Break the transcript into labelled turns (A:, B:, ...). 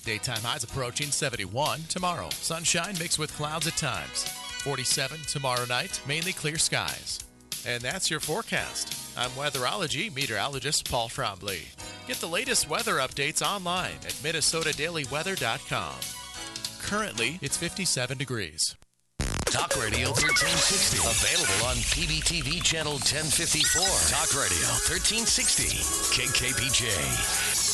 A: Daytime highs approaching 71 tomorrow. Sunshine mixed with clouds at times. 47 tomorrow night, mainly clear skies. And that's your forecast. I'm weatherology meteorologist Paul Trombley. Get the latest weather updates online at minnesotadailyweather.com. Currently, it's 57 degrees.
B: Talk Radio 1360. Available on PBTV Channel 1054. Talk Radio 1360. KKPJ.